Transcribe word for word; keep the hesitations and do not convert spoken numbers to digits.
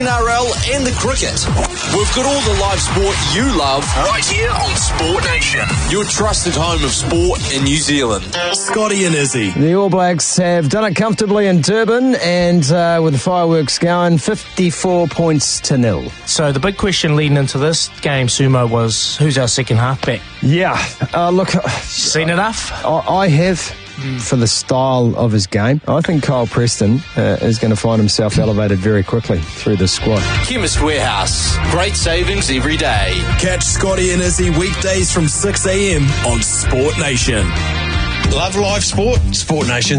N R L and the cricket. We've got all the live sport you love right here on Sport Nation, your trusted home of sport in New Zealand. Scotty and Izzy. The All Blacks have done it comfortably in Durban, and uh, with the fireworks going, fifty-four points to nil. So the big question leading into this game, Sumo, was who's our second halfback? Yeah, uh, look, seen enough? I, I have. For the style of his game, I think Kyle Preston uh, is going to find himself elevated very quickly through this squad. Chemist Warehouse, great savings every day. Catch Scotty and Izzy weekdays from six a.m. on Sport Nation. Love live sport? Sport Nation's